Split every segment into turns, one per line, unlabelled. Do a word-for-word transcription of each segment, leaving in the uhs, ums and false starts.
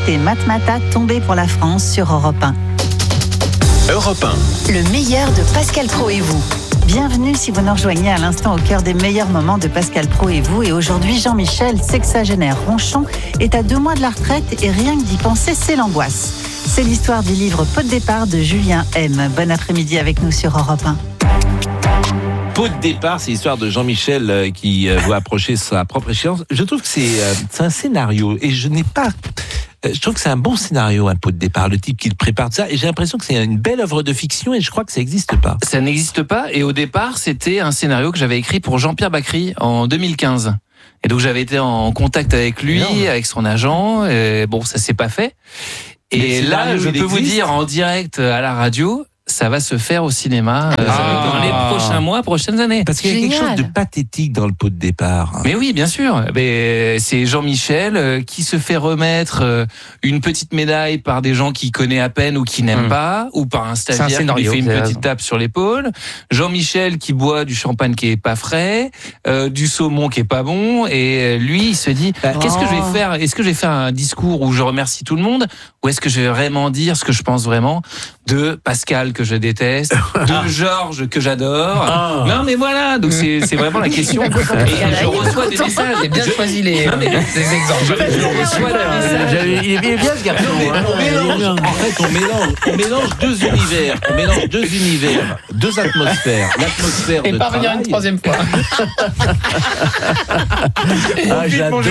C'était Matmata tombé pour la France sur Europe un.
Europe un.
Le meilleur de Pascal Praud et vous.
Bienvenue si vous nous rejoignez à l'instant au cœur des meilleurs moments de Pascal Praud et vous. Et aujourd'hui, Jean-Michel, sexagénaire ronchon, est à deux mois de la retraite et rien que d'y penser, c'est l'angoisse. C'est l'histoire du livre Pot de départ de Julien M. Bon après-midi avec nous sur Europe un.
Pot de départ, c'est l'histoire de Jean-Michel euh, qui euh, voit approcher sa propre échéance. Je trouve que c'est, euh, c'est un scénario et je n'ai pas... Je trouve que c'est un bon scénario, un pot de départ, le type qui le prépare de ça. Et j'ai l'impression que c'est une belle œuvre de fiction et je crois que ça n'existe pas.
Ça n'existe pas. Et au départ, c'était un scénario que j'avais écrit pour Jean-Pierre Bacri en deux mille quinze. Et donc j'avais été en contact avec lui, non. avec son agent. Et bon, ça s'est pas fait. Et là, je peux existe. vous dire en direct à la radio, ça va se faire au cinéma euh, ah. dans les prochains mois, prochaines années.
Parce qu'il y a
Génial.
quelque chose de pathétique dans le pot de départ.
Mais oui, bien sûr. Mais c'est Jean-Michel euh, qui se fait remettre euh, une petite médaille par des gens qu'il connaît à peine ou qui n'aiment mmh. pas, ou par un stagiaire un qui lui fait une petite raison. tape sur l'épaule. Jean-Michel qui boit du champagne qui est pas frais, euh, du saumon qui est pas bon, et lui il se dit oh. qu'est-ce que je vais faire ? Est-ce que je vais faire un discours où je remercie tout le monde, ou est-ce que je vais vraiment dire ce que je pense vraiment de Pascal que je déteste, de Georges que j'adore. Ah. Non mais voilà, donc c'est, c'est vraiment la question. Et je reçois des messages.
J'ai bien choisi les,
non, mais,
les exemples.
Je, je reçois des messages.
Il est bien ce garçon. On mélange, en fait, on mélange, on mélange deux univers. On mélange deux univers, deux atmosphères. L'atmosphère
Et
de
pas revenir une troisième fois.
Ah, j'adore.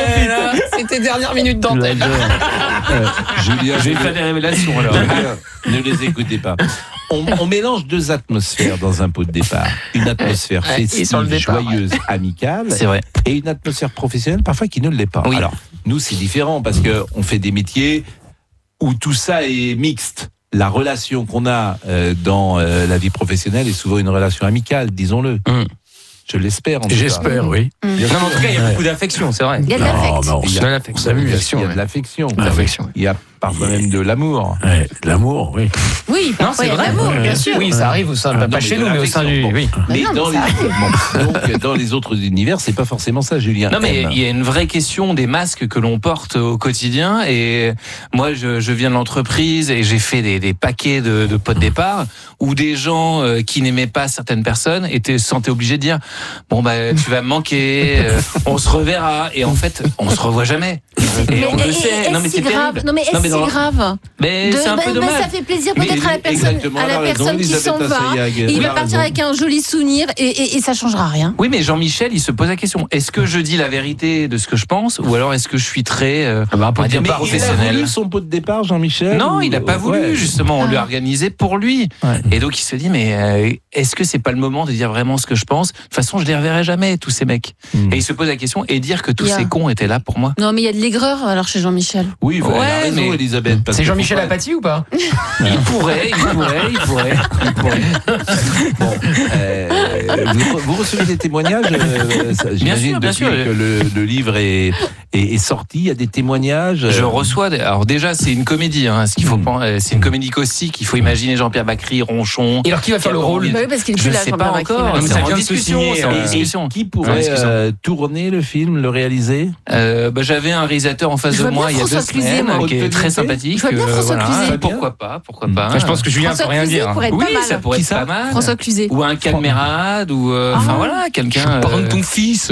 C'était dernière minute d'antenne.
Euh, Julien,
je vais faire des révélations alors.
Ne les écoutez pas. On, on mélange deux atmosphères dans un pot de départ. Une atmosphère
ouais,
festive,
départ,
joyeuse,
ouais.
amicale.
C'est vrai.
Et une atmosphère professionnelle, parfois qui ne l'est pas.
Oui.
Alors, nous, c'est différent parce que on fait des métiers où tout ça est mixte. La relation qu'on a euh, dans euh, la vie professionnelle est souvent une relation amicale, disons-le. Mm. Je l'espère. En
J'espère, oui.
Mmh. Non, mais en tout cas, il y a beaucoup d'affection, c'est vrai.
Il y a de l'affect.
Non,
il y a de l'affection.
Il y a de l'affection.
De l'affection.
Il y a parfois même de l'amour.
Ouais, de l'amour, oui.
Oui,
non,
c'est
il y a de l'amour, bien sûr. Oui, ça arrive au sein, ah, pas non, chez nous, mais au sein du.
Bon.
Oui.
Mais,
non,
dans,
mais
les... bon, donc, dans les autres univers, c'est pas forcément ça, Julien.
Non, mais il y a une vraie question des masques que l'on porte au quotidien. Et moi, je, je viens de l'entreprise et j'ai fait des, des paquets de, de pots de départ où des gens euh, qui n'aimaient pas certaines personnes étaient se sentaient obligés de dire bon bah tu vas me manquer, euh, on se reverra. Et en fait, on se revoit jamais. Et
mais,
on
et,
le sait.
Non, mais c'est grave. Non, mais est-ce si
dans...
grave
Mais
de,
c'est un
bah,
peu
bah,
dommage.
ça fait plaisir peut-être à la personne, à la personne qui s'en va. Et il va partir avec un joli souvenir et, et, et ça changera rien.
Oui, mais Jean-Michel, il se pose la question est-ce que je dis la vérité de ce que je pense, ou alors est-ce que je suis très euh,
bah,
on va dire professionnel?
Il a voulu son pot de départ, Jean-Michel?
Non, il n'a pas voulu. Ouais. Justement, on ah. lui a organisé pour lui.
Ouais.
Et donc il se dit mais euh, est-ce que c'est pas le moment de dire vraiment ce que je pense? De toute façon, je les reverrai jamais tous ces mecs. Mm. Et il se pose la question et dire que tous yeah. ces cons étaient là pour moi.
Non, mais il y a de l'aigreur alors chez Jean-Michel.
Oui, ouais, elle a raison, mais... Elisabeth.
C'est Jean-Michel Apathy ou pas?
Il pourrait, il pourrait, il pourrait, il pourrait.
Bon, euh, vous, vous recevez des témoignages euh,
bien sûr, bien sûr.
Que le, le livre est, est, est sorti, il y a des témoignages.
Je reçois. Des, alors déjà, c'est une comédie. Hein, ce qu'il faut, mm. c'est une comédie caustique. Il faut imaginer Jean-Pierre Bacri, Ronchon.
Et alors qui va faire le rôle?
Bah oui, parce qu'il est
je
plus là.
Je sais pas encore.
C'est
en discussion. C'est en discussion.
Qui pourrait euh, tourner le film, le réaliser?
euh, bah, J'avais un réalisateur en face de moi il y a deux semaines qui est très sympathique.
Je vois bien François Cluzet.
Pourquoi pas? Pourquoi pas?
Je pense que Julien peut rien dire.
Oui, ça pourrait être pas mal.
François Cluzet.
Ou un caméraman, ou enfin voilà, quelqu'un.
Parle de ton fils.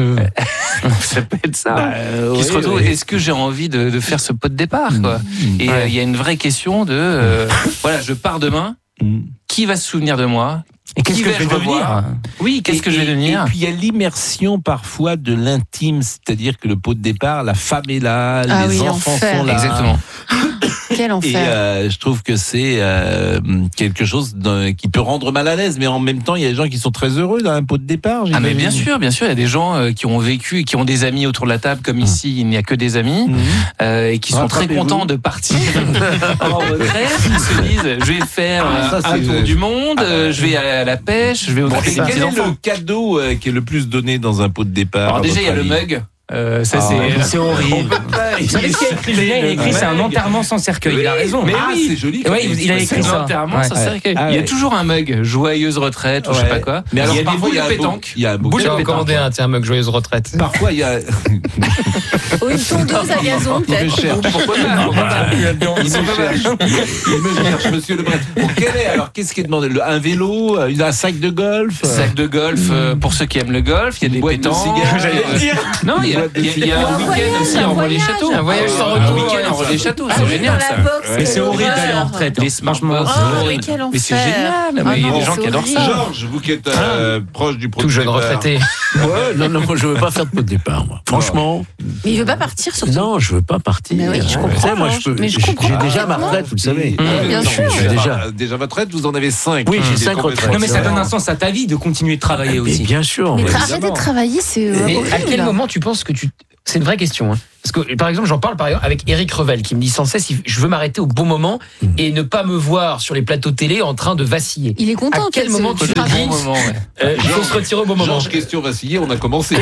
Ça peut être ça. Qui se retrouve. Est-ce que j'ai envie de faire ce pot de départ, quoi? Et il y a une vraie question de voilà, je pars demain. Qui va se souvenir de moi?
Et qu'est-ce que je vais devenir?
Oui, qu'est-ce que je vais devenir?
Et puis il y a l'immersion parfois de l'intime, c'est-à-dire que le pot de départ, la femme est là,
ah
les
oui,
enfants
enfer.
sont là.
Exactement.
Quel enfer.
Et euh, je trouve que c'est euh, quelque chose qui peut rendre mal à l'aise, mais en même temps, il y a des gens qui sont très heureux dans un pot de départ.
Ah mais bien sûr, bien sûr, il y a des gens qui ont vécu, qui ont des amis autour de la table, comme ici, il n'y a que des amis, mmh. euh, et qui sont très contents de partir en retraite. Ils se disent, je vais faire ah, ça, un tour du monde, ah, je vais à la pêche, je vais au
bon, Quel est le cadeau euh, qui est le plus donné dans un pot de départ?
Alors déjà, il y a le mug.
Euh, ça, ah, c'est, c'est horrible. Vous savez ce qu'il a écrit, Julien? Il a écrit, c'est un enterrement sans cercueil. Oui, il a raison.
Mais
ah,
oui,
c'est joli. Ouais, il, il a écrit ça. Un enterrement ouais. sans cercueil. Ah, ouais. Il y a toujours un mug, joyeuse retraite, ou ouais. je sais pas quoi.
Mais alors,
il y a des boules
de
pétanque.
Il y a un
boule de pétanque. Commander un, tiens, un mug joyeuse retraite.
Parfois, il y a.
Ou une tondeuse à gazon, peut-être.
Pourquoi pas? Il me cherche. Il me cherche, monsieur Le Brett. Quel est alors? Qu'est-ce qui est demandé? Un vélo? Un sac de golf?
Sac de golf, pour ceux qui aiment le golf. Il y a des pétanques. Non, il y a. Il y a un week-end aussi en Relais-Château.
Un voyage sans
retour. Un week-end en Relais-Château, c'est génial ça.
Mais c'est horrible d'aller en retraite.
Franchement, mais c'est génial. Il y a des gens qui adorent ça.
Georges, vous qui êtes proche du
tout jeune retraité.
Ouais, non, non, moi je veux pas faire de pot de départ. Franchement.
Mais il veut pas partir surtout.
Non, je veux pas partir.
Mais oui, je comprends.
Moi, je peux. J'ai déjà ma retraite, vous le savez.
Bien sûr.
Déjà, déjà votre retraite, vous en avez cinq.
Oui, j'ai cinq retraites.
Non, mais ça donne un sens à ta vie de continuer de travailler aussi.
Bien sûr.
Mais arrêter de travailler, c'est.
Mais à quel moment tu penses que tu. C'est une vraie question. Hein. Parce que, par exemple, j'en parle par exemple avec Éric Revel qui me dit sans cesse, je veux m'arrêter au bon moment mmh. et ne pas me voir sur les plateaux télé en train de vaciller.
Il est content.
À quel moment tu te dis bon moment, ouais. euh, il faut se retirer au bon moment.
Georges, question vaciller, on a commencé.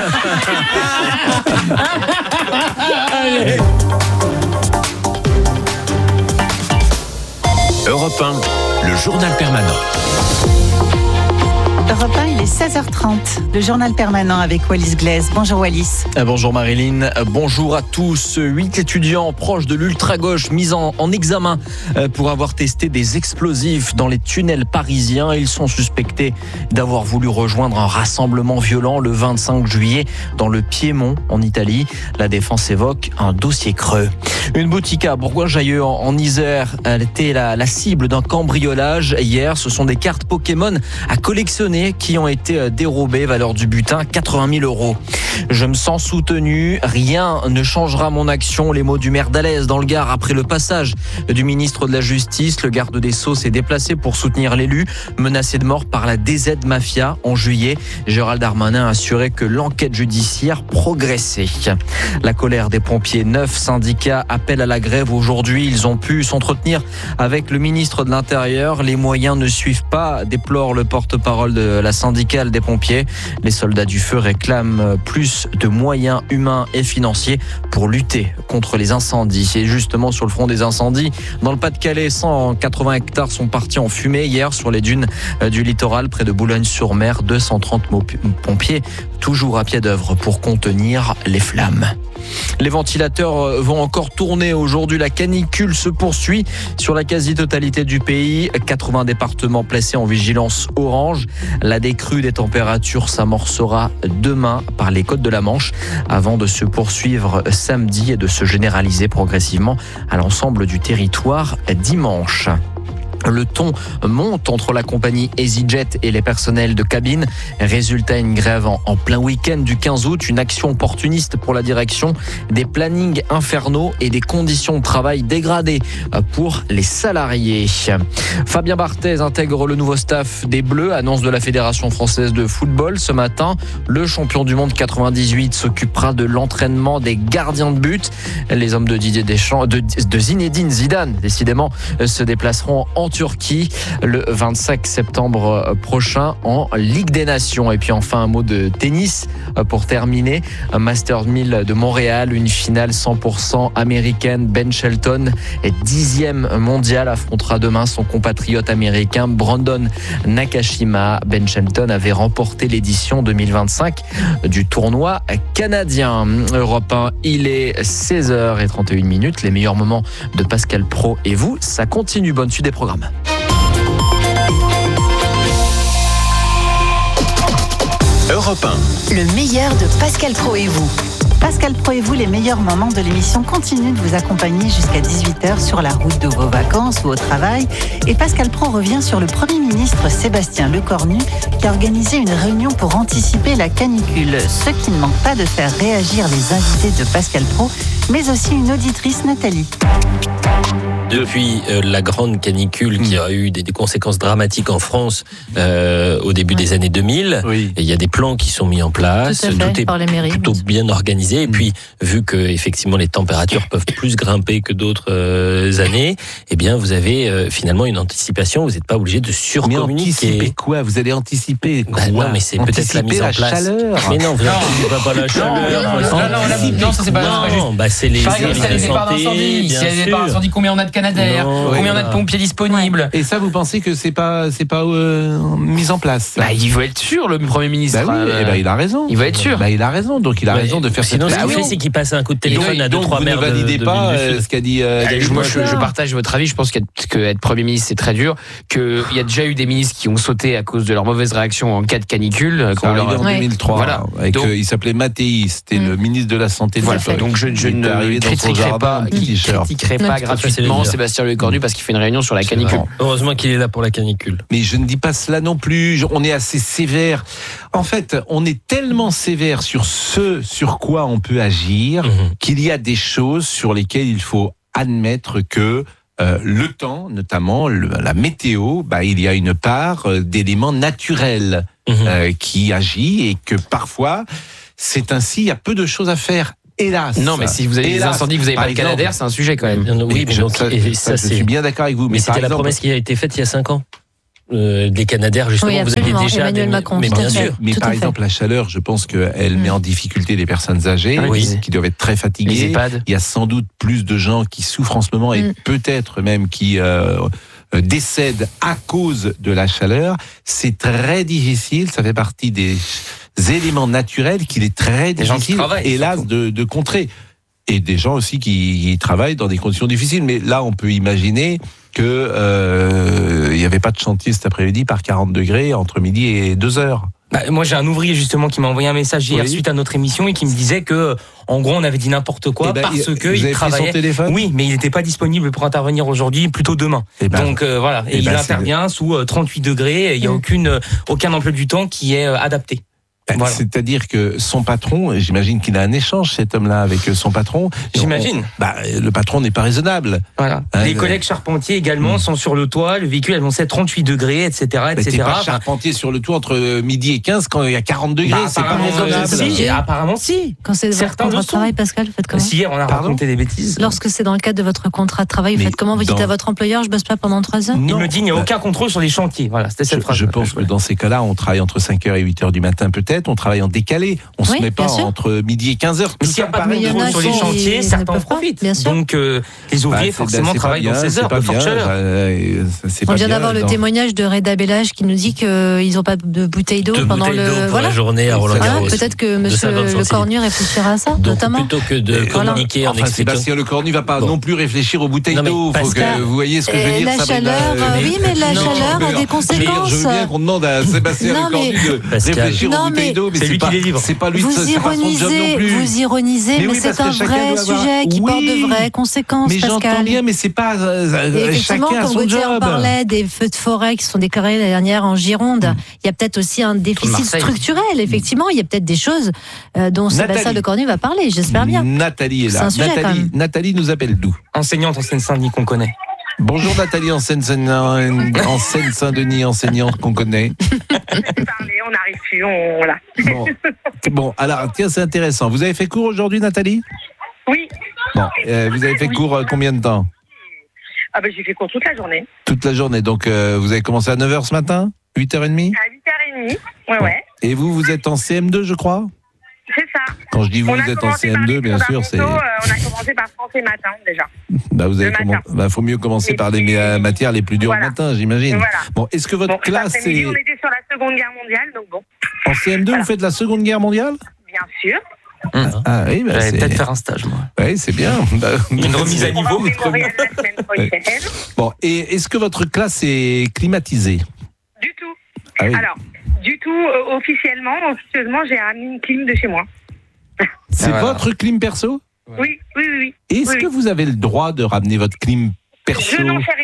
Europe un, le journal permanent.
Europe un, il est seize heures trente. Le journal permanent avec Wallis Glaise. Bonjour Wallis.
Bonjour Marilyn. Bonjour à tous. Huit étudiants proches de l'ultra-gauche mis en, en examen pour avoir testé des explosifs dans les tunnels parisiens. Ils sont suspectés d'avoir voulu rejoindre un rassemblement violent le vingt-cinq juillet dans le Piémont en Italie. La défense évoque un dossier creux. Une boutique à Bourgoin-Jallieu en, en Isère, elle était la, la cible d'un cambriolage hier. Ce sont des cartes Pokémon à collectionner qui ont été dérobées, valeur du butin quatre-vingt mille euros. Je me sens soutenu, rien ne changera mon action. Les mots du maire d'Alès dans le Gard après le passage du ministre de la Justice. Le garde des Sceaux s'est déplacé pour soutenir l'élu, menacé de mort par la D Z Mafia en juillet. Gérald Darmanin a assuré que l'enquête judiciaire progressait. La colère des pompiers, neuf syndicats appellent à la grève aujourd'hui. Ils ont pu s'entretenir avec le ministre de l'Intérieur. Les moyens ne suivent pas, déplore le porte-parole de la syndicale des pompiers. Les soldats du feu réclament plus de moyens humains et financiers pour lutter contre les incendies. Et justement, sur le front des incendies, dans le Pas-de-Calais, cent quatre-vingts hectares sont partis en fumée hier sur les dunes du littoral près de Boulogne-sur-Mer. deux cent trente pompiers toujours à pied d'œuvre pour contenir les flammes. Les ventilateurs vont encore tourner aujourd'hui. La canicule se poursuit sur la quasi-totalité du pays. quatre-vingts départements placés en vigilance orange. La décrue des températures s'amorcera demain par les côtes de la Manche avant de se poursuivre samedi et de se généraliser progressivement à l'ensemble du territoire dimanche. Le ton monte entre la compagnie EasyJet et les personnels de cabine. Résultat, une grève en, en plein week-end du quinze août, une action opportuniste pour la direction, des plannings infernaux et des conditions de travail dégradées pour les salariés. Fabien Barthez intègre le nouveau staff des Bleus, annonce de la Fédération française de football ce matin. Le champion du monde quatre-vingt-dix-huit s'occupera de l'entraînement des gardiens de but. Les hommes de Didier Deschamps, de, de Zinedine Zidane, décidément, se déplaceront en Turquie le vingt-cinq septembre prochain en Ligue des Nations. Et puis enfin un mot de tennis pour terminer. Masters mille de Montréal, une finale cent pour cent américaine. Ben Shelton, dixième mondial, affrontera demain son compatriote américain Brandon Nakashima. Ben Shelton avait remporté l'édition deux mille vingt-cinq du tournoi canadien. Europe un, il est seize heures trente et une minutes. Les meilleurs moments de Pascal Praud et vous, ça continue. Bonne suite des programmes.
Europe un.
Le meilleur de Pascal Praud et vous. Pascal Praud et vous, les meilleurs moments de l'émission continuent de vous accompagner jusqu'à dix-huit heures sur la route de vos vacances ou au travail. Et Pascal Praud revient sur le Premier ministre Sébastien Lecornu qui a organisé une réunion pour anticiper la canicule. Ce qui ne manque pas de faire réagir les invités de Pascal Praud mais aussi une auditrice, Nathalie.
Depuis euh, la grande canicule qui a eu des, des conséquences dramatiques en France euh, au début ouais. des années deux mille, oui. il y a des plans qui sont mis en place,
tout,
tout est
par les mairies,
plutôt bien organisé. Et puis, vu que effectivement les températures peuvent plus grimper que d'autres euh, années, eh bien vous avez euh, finalement une anticipation. Vous n'êtes pas obligé de surcommuniquer.
Mais anticiper quoi? Vous allez anticiper quoi?
Bah, Non, mais c'est peut-être la mise en
la
place.
Chaleur.
Mais non, vous n'anticipez pas, pas la chaleur.
Non, non, non, non, non, ça c'est pas,
non,
pas juste.
bah c'est les
Par exemple, s'il y a des départs d'incendie, s'il y a des départs d'incendie, combien on a de Canadair, combien on a de pompiers disponibles.
Et ça, vous pensez que c'est pas, c'est pas euh, mis en place?
Bah, il veut être sûr, le Premier ministre.
Bah oui, euh, bah, il a raison.
Il veut être sûr.
Bah, il a raison, donc il a ouais. raison de faire
Sinon,
cette
ce qu'il fait, c'est qu'il passe un coup de téléphone à deux, trois maires.
Vous ne validez
de,
pas
de
euh, ce qu'a dit. Euh,
Allez, moi, je, je partage votre avis. Je pense qu'être Premier ministre, c'est très dur. Qu'il y a déjà eu des ministres qui ont sauté à cause de leur mauvaise réaction en cas de canicule.
Ça leur... en ouais. deux mille trois. Voilà. Avec, donc, euh, il s'appelait Mattei, c'était mm. le ministre de la Santé de
voilà. Donc je, je ne critiquerai pas, critiquerai pas gratuitement Sébastien Lecornu parce qu'il fait une réunion sur la canicule.
Heureusement qu'il est là pour la canicule.
Mais je ne dis pas cela non plus. On est assez sévère. En fait, on est tellement sévère sur ce sur quoi on peut agir mm-hmm. qu'il y a des choses sur lesquelles il faut admettre que euh, le temps, notamment le, la météo, bah, il y a une part euh, d'éléments naturels mm-hmm. euh, qui agit et que parfois, c'est ainsi, il y a peu de choses à faire. Hélas.
Non, mais si vous avez Hélas. des incendies, vous n'avez pas le Canadair, c'est un sujet quand même.
Oui, mais
je,
donc,
ça,
et
ça, ça, je suis bien d'accord avec vous.
Mais, mais c'était la exemple, promesse qui a été faite il y a cinq ans. Euh, des Canadair, justement,
oui,
vous aviez déjà
Emmanuel
des...
Macron,
mais bien sûr.
Mais par exemple, la chaleur, je pense qu'elle mmh. met en difficulté les personnes âgées, oui. qui doivent être très fatiguées. Il y a sans doute plus de gens qui souffrent en ce moment et mmh. peut-être même qui euh, décèdent à cause de la chaleur. C'est très difficile, ça fait partie des éléments naturels qu'il est très
des
difficile, hélas, de, de contrer. Et des gens aussi qui, qui travaillent dans des conditions difficiles. Mais là, on peut imaginer que euh, il n'y avait pas de chantier cet après-midi par quarante degrés entre midi et deux heures.
Bah, moi, j'ai un ouvrier justement qui m'a envoyé un message hier oui. suite à notre émission et qui me disait que, en gros, on avait dit n'importe quoi eh ben, parce il, que il travaillait. Son téléphone oui, mais il n'était pas disponible pour intervenir aujourd'hui, plutôt demain. Eh ben, Donc euh, voilà, et, et il ben, intervient sous euh, trente-huit degrés. Et il n'y a mmh. aucune, euh, aucun emploi du temps qui est euh, adapté.
Voilà. C'est-à-dire que son patron, j'imagine qu'il a un échange, cet homme-là, avec son patron.
J'imagine.
On, bah, le patron n'est pas raisonnable.
Voilà. Hein, les collègues charpentiers également mmh. sont sur le toit, le véhicule annonçait trente-huit degrés, et cetera, et cetera.
Mais t'es pas charpentier sur le toit entre midi et quinze quand il y a quarante degrés, bah, c'est pas raisonnable.
Si, apparemment si.
Quand c'est votre contrat de travail, Pascal, vous faites comment?
Si, hier, on a Pardon raconté des bêtises.
Lorsque c'est dans le cadre de votre contrat de travail, vous Mais faites comment? Vous dites dans... à votre employeur, je bosse pas pendant trois heures?
Il me dit, il n'y a aucun contrôle sur les chantiers. Voilà, c'était cette phrase.
Je pense que dans ces cas-là, on travaille entre cinq heures et huit heures du matin peut-être, on travaille en décalé. On
oui,
se met pas entre midi et quinze heures.
Mais s'il n'y a pas de contrôle sur les chantiers, certains en profitent. Donc euh, les ouvriers bah, forcément bah, travaillent dans ces heures de forte chaleur.
On vient d'avoir le témoignage de Reda Bellage qui nous dit qu'ils n'ont pas de bouteilles d'eau pendant le
voilà. la journée à Roland-Garros.
Peut-être que Monsieur Lecornu réfléchira à ça, notamment.
Plutôt que de communiquer en expliquant.
Sébastien Lecornu ne va pas non plus réfléchir aux bouteilles d'eau. Faut que vous voyez ce que je veux dire.
La chaleur, oui, mais la chaleur a des conséquences.
Je veux bien qu'on demande à Sébastien Lecornu de réfléchir aux bouteilles d'eau, mais c'est lui qui les livre. C'est pas lui.
Vous ironisez, vous ironisez, mais, mais oui, c'est un vrai sujet qui oui, porte de vraies conséquences,
mais
Pascal.
J'entends bien, mais c'est pas euh, chacun a son job.
On parlait des feux de forêt qui sont déclarés l'année dernière en Gironde. Mmh. Il y a peut-être aussi un déficit structurel. Effectivement, il y a peut-être des choses euh, dont Sébastien Lecornu va parler. J'espère bien.
Nathalie est là.
C'est un sujet,
Nathalie, Nathalie nous appelle d'où?
Enseignante en Seine-Saint-Denis qu'on connaît.
Bonjour Nathalie en Seine-Saint-Denis, enseignante qu'on connaît.
Parler, on n'arrive plus, on voilà.
Bon. bon, alors tiens, c'est intéressant. Vous avez fait cours aujourd'hui, Nathalie?
Oui.
Bon, euh, vous avez fait oui. cours euh, combien de temps?
Ah ben j'ai fait cours toute la journée.
Toute la journée, donc euh, vous avez commencé à neuf heures ce matin? huit heures trente?
À huit heures trente, ouais bon. ouais.
Et vous, vous êtes en C M deux, je crois?
C'est ça.
Quand je dis vous, vous êtes en C M deux, bien sûr, c'est...
Euh, on a commencé par français matin, déjà.
Bah, vous avez comm... bah, faut mieux commencer les par les euh, matières les plus dures voilà. le matin, j'imagine. Voilà. Bon, est-ce que votre bon, classe est...
On était sur la Seconde Guerre mondiale, donc bon.
En C M deux, voilà. Vous faites la Seconde Guerre mondiale?
Bien sûr.
Ah, ah oui, bah,
j'allais peut-être faire un stage, moi.
Oui, c'est bien. Bah,
une remise à niveau.
On va la semaine prochaine.
Bon, et est-ce que votre classe est climatisée?
Du tout.
Ah, oui.
Alors, du tout, euh, officiellement, officieusement, j'ai ramené une clim de chez moi.
C'est ah, votre voilà. clim perso?
Oui, oui, oui. oui.
Est-ce
oui,
que
oui.
vous avez le droit de ramener votre clim perso?
Je n'en sais rien.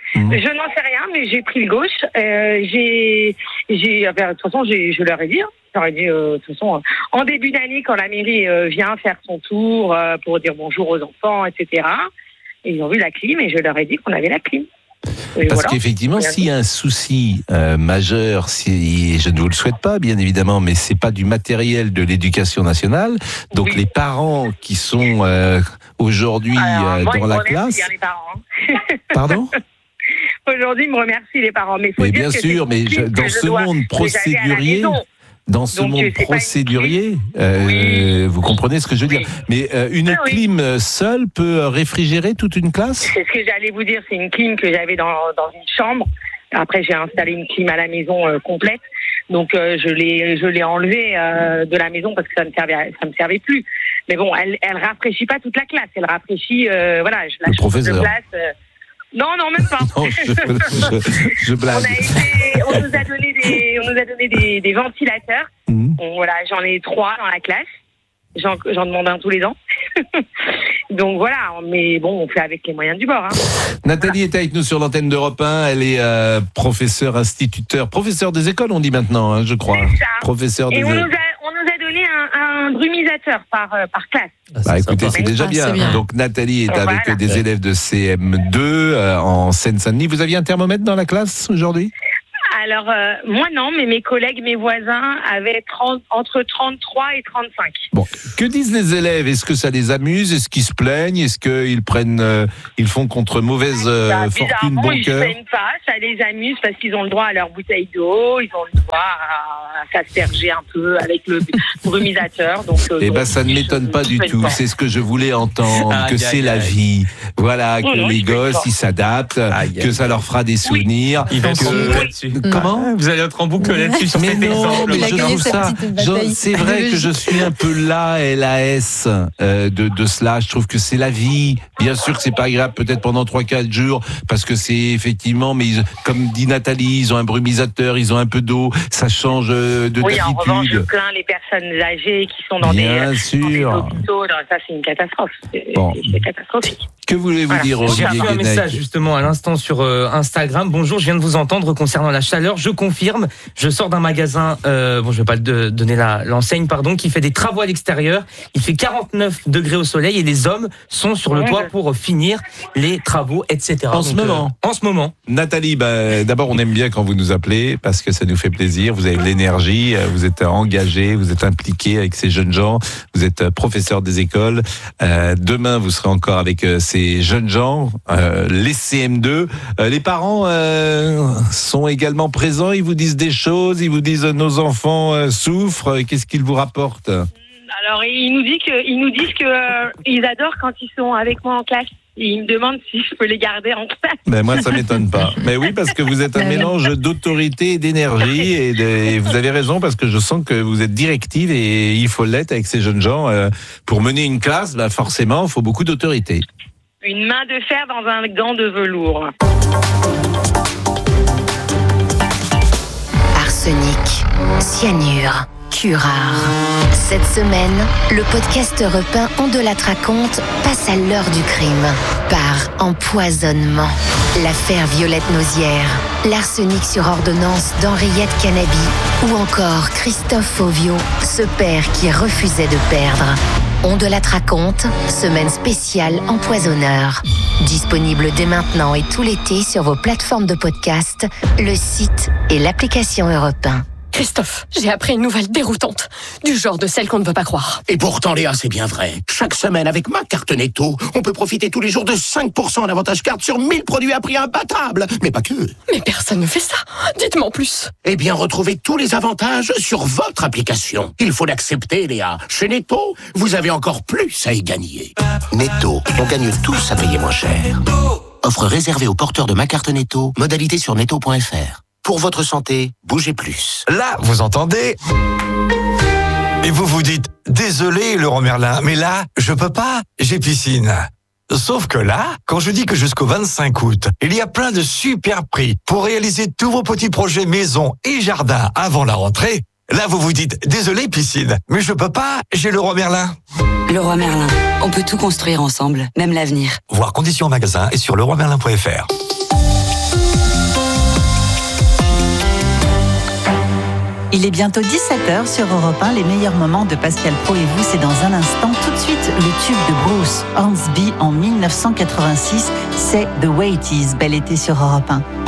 Mmh. Je n'en sais rien, mais j'ai pris le gauche. Euh, j'ai, j'ai, enfin, de toute façon, j'ai, je leur ai dit. Hein. Je leur ai dit, euh, de toute façon, en début d'année, quand la mairie euh, vient faire son tour euh, pour dire bonjour aux enfants, et cetera. Et ils ont vu la clim et je leur ai dit qu'on avait la clim. Et
Parce
voilà.
qu'effectivement, s'il y a un souci euh, majeur, si, je ne vous le souhaite pas, bien évidemment, mais c'est pas du matériel de l'éducation nationale. Donc oui. Les parents qui sont euh, aujourd'hui Alors, euh, dans la classe.
Bien les parents, hein.
Pardon.
Aujourd'hui, ils me remercient les parents, mais faut
mais
dire
bien
que
sûr, mais je, dans je ce dois, monde procédurier. Dans ce Donc, monde procédurier, euh, oui. vous comprenez ce que je veux oui. dire. Mais euh, une ah, clim oui. seule peut réfrigérer toute une classe ?
C'est ce que j'allais vous dire, c'est une clim que j'avais dans, dans une chambre. Après, j'ai installé une clim à la maison euh, complète. Donc, euh, je l'ai, je l'ai enlevée euh, de la maison parce que ça me servait, ça me servait plus. Mais bon, elle, elle rafraîchit pas toute la classe. Elle rafraîchit, euh, voilà, je la
Le professeur.
de place. Euh, Non, non, même pas.
non, je, je, je blague.
On, a été, on nous a donné des, on nous a donné des, des ventilateurs. Mmh. Bon, voilà, j'en ai trois dans la classe. J'en, j'en demande un tous les ans. Donc voilà, mais bon, on fait avec les moyens du bord. Hein.
Nathalie voilà. est avec nous sur l'antenne d'Europe un. Elle est euh, professeure, instituteur, professeur des écoles, on dit maintenant, hein, je crois.
C'est ça.
Professeur des
Et on nous, a, on nous a donné un, un brumisateur par, euh, par classe.
Ah, bah écoutez, sympa. C'est déjà bien. Ah, c'est bien. Donc Nathalie est voilà. avec des élèves de C M deux euh, en Seine-Saint-Denis. Vous aviez un thermomètre dans la classe aujourd'hui ?
Alors, euh, moi non, mais mes collègues, mes voisins avaient trente, entre trente-trois et trente-cinq.
Bon, que disent les élèves ? Est-ce que ça les amuse ? Est-ce qu'ils se plaignent ? Est-ce qu'ils prennent, euh, ils font contre mauvaise euh, bah, fortune bon
ils
cœur ?
Ils ne se plaignent pas, ça les amuse parce qu'ils ont le droit à leur bouteille d'eau, ils ont le droit à, à s'asperger un peu avec le brumisateur. Donc, euh,
eh
donc,
ben, ça ne m'étonne pas du tout. Pas. C'est ce que je voulais entendre, aïe, que aïe, c'est aïe, la aïe. vie. Voilà, que non, les gosses, ils s'adaptent, aïe, que aïe. ça leur fera des souvenirs.
Oui.
Que...
Que... Comment ? Vous allez être en boucle là-dessus sur
mais
cet
non,
exemple.
Mais je trouve ça. C'est vrai que je suis un peu là, L A S euh, de, de cela. Je trouve que c'est la vie. Bien sûr que c'est pas agréable peut-être pendant trois quatre jours parce que c'est effectivement, mais ils, comme dit Nathalie, ils ont un brumisateur, ils ont un peu d'eau, ça change de
oui,
d'habitude.
En revanche, je plains les personnes âgées qui sont dans,
Bien
des,
sûr.
dans des hôpitaux. Ça, c'est une catastrophe. C'est,
bon.
c'est catastrophique.
Que voulez-vous voilà. dire, Olivier
J'ai reçu un message justement à l'instant sur euh, Instagram. Bonjour, je viens de vous entendre concernant la chaleur. Je confirme, je sors d'un magasin, euh, bon, je vais pas le donner la, l'enseigne, pardon, qui fait des travaux à l'extérieur. Il fait quarante-neuf degrés au soleil et les hommes sont sur le toit pour finir les travaux, et cetera.
En Donc, ce moment.
Euh, en ce moment.
Nathalie, bah, d'abord, on aime bien quand vous nous appelez parce que ça nous fait plaisir. Vous avez de l'énergie, vous êtes engagé, vous êtes impliqué avec ces jeunes gens. Vous êtes professeur des écoles. Euh, demain, vous serez encore avec euh, ces jeunes gens, euh, les C M deux. Euh, les parents euh, sont également présents, ils vous disent des choses, ils vous disent euh, nos enfants euh, souffrent, qu'est-ce qu'ils vous rapportent ?
Alors, ils nous disent que, ils nous disent que euh, ils adorent quand ils sont avec moi en classe. Et ils me demandent si je peux les garder en classe.
Ben moi, ça m'étonne pas. Mais oui, parce que vous êtes un mélange d'autorité et d'énergie. Et, de, et vous avez raison, parce que je sens que vous êtes directive et il faut l'être avec ces jeunes gens. Euh, pour mener une classe, ben forcément, il faut beaucoup d'autorité.
Une main de fer dans un gant de velours.
Arsenic, cyanure, curare. Cette semaine, le podcast Europe un On de la raconte passe à l'heure du crime. Par empoisonnement. L'affaire Violette Nausière. L'arsenic sur ordonnance d'Henriette Canabi. Ou encore Christophe Fauvio, ce père qui refusait de perdre. On de la raconte, semaine spéciale empoisonneur. Disponible dès maintenant et tout l'été sur vos plateformes de podcast, le site et l'application Europe un.
Christophe, j'ai appris une nouvelle déroutante, du genre de celle qu'on ne peut pas croire.
Et pourtant, Léa, c'est bien vrai. Chaque semaine, avec ma carte Netto, on peut profiter tous les jours de cinq pour cent en avantage carte sur mille produits à prix imbattable. Mais pas que.
Mais personne ne fait ça. Dites-moi en plus.
Eh bien, retrouvez tous les avantages sur votre application. Il faut l'accepter, Léa. Chez Netto, vous avez encore plus à y gagner. Netto, on gagne tous à payer moins cher. Offre réservée aux porteurs de ma carte Netto. Modalité sur netto point f r. Pour votre santé, bougez plus.
Là, vous entendez ? Et vous vous dites, désolé Laurent Merlin, mais là, je peux pas, j'ai piscine. Sauf que là, quand je dis que jusqu'au vingt-cinq août, il y a plein de super prix pour réaliser tous vos petits projets maison et jardin avant la rentrée, là vous vous dites, désolé piscine, mais je peux pas, j'ai Leroy Merlin.
Leroy Merlin, on peut tout construire ensemble, même l'avenir.
Voir conditions en magasin et sur leroy merlin point f r.
Il est bientôt dix-sept heures sur Europe un. Les meilleurs moments de Pascal Praud et vous, c'est dans un instant. Tout de suite, le tube de Bruce Hornsby en mille neuf cent quatre-vingt-six, c'est The Way It Is. Bel été sur Europe un.